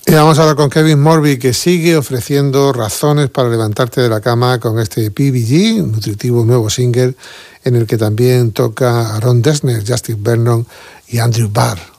Y vamos ahora con Kevin Morby, que sigue ofreciendo razones para levantarte de la cama con este PBG, un nutritivo nuevo single, en el que también toca Ron Dessner, Justin Vernon y Andrew Barr.